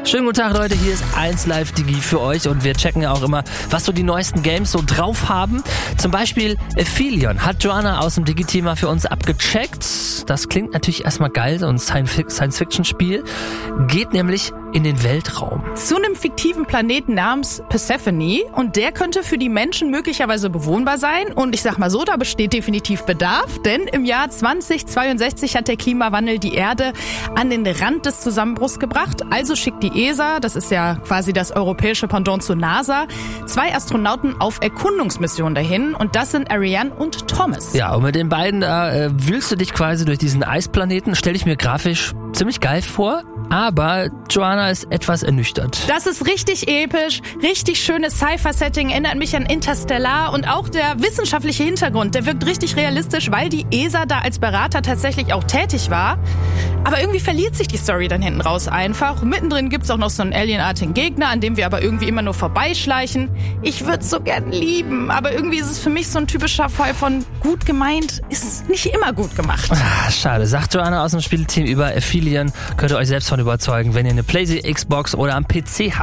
Schönen guten Tag, Leute, hier ist 1Live Digi für euch und wir checken ja auch immer, was so die neuesten Games so drauf haben. Zum Beispiel Aphelion hat Joanna aus dem Digi-Team mal für uns abgecheckt. Das klingt natürlich erstmal geil, so ein Science-Fiction-Spiel. Geht nämlich in den Weltraum. Zu einem fiktiven Planeten namens Persephone und der könnte für die Menschen möglicherweise bewohnbar sein und ich sag mal so, da besteht definitiv Bedarf, denn im Jahr 2062 hat der Klimawandel die Erde an den Rand des Zusammenbruchs gebracht, also schickt die ESA, das ist ja quasi das europäische Pendant zur NASA, 2 Astronauten auf Erkundungsmissionen dahin und das sind Ariane und Thomas. Ja, und mit den beiden willst du dich quasi durch diesen Eisplaneten, stelle ich mir grafisch ziemlich geil vor. Aber Joanna ist etwas ernüchtert. Das ist richtig episch, richtig schönes Sci-Fi-Setting, erinnert mich an Interstellar und auch der wissenschaftliche Hintergrund, der wirkt richtig realistisch, weil die ESA da als Berater tatsächlich auch tätig war. Aber irgendwie verliert sich die Story dann hinten raus einfach. Mittendrin gibt's auch noch so einen alienartigen Gegner, an dem wir aber irgendwie immer nur vorbeischleichen. Ich würde es so gern lieben, aber irgendwie ist es für mich so ein typischer Fall von gut gemeint, ist nicht immer gut gemacht. Schade, sagt Joanna aus dem Spielteam über Aphelion, könnt ihr euch selbst von überzeugen, wenn ihr eine PlayStation, Xbox oder am PC habt.